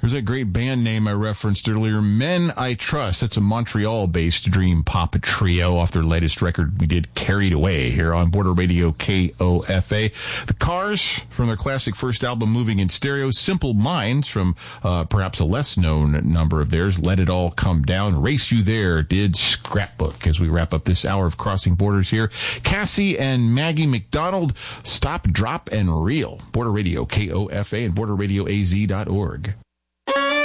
There's that great band name I referenced earlier, Men I Trust. That's a Montreal-based dream pop trio off their latest record we did, Carried Away, here on Border Radio KOFA. The Cars from their classic first album, Moving in Stereo. Simple Minds from perhaps a less-known number of theirs, Let It All Come Down. Race You There did Scrapbook as we wrap up this hour of Crossing Borders here. Cassie and Maggie McDonald, Stop, Drop, and Reel. Border Radio KOFA and borderradioaz.org.